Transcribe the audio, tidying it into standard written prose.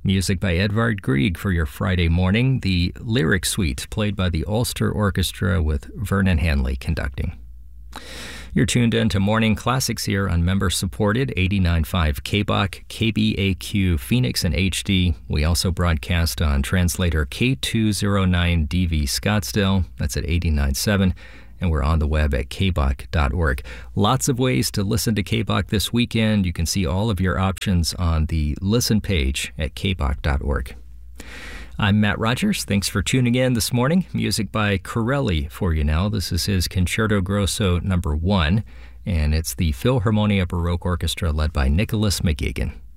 Music by Edvard Grieg for your Friday morning. The Lyric Suite played by the Ulster Orchestra with Vernon Hanley conducting. You're tuned in to Morning Classics here on member-supported 89.5 KBOC, KBAQ Phoenix and HD. We also broadcast on translator K209DV Scottsdale. That's at 89.7. And we're on the web at kbok.org. Lots of ways to listen to KBOC this weekend. You can see all of your options on the listen page at kbok.org. I'm Matt Rogers. Thanks for tuning in this morning. Music by Corelli for you now. This is his Concerto Grosso No. 1, and it's the Philharmonia Baroque Orchestra led by Nicholas McGuigan.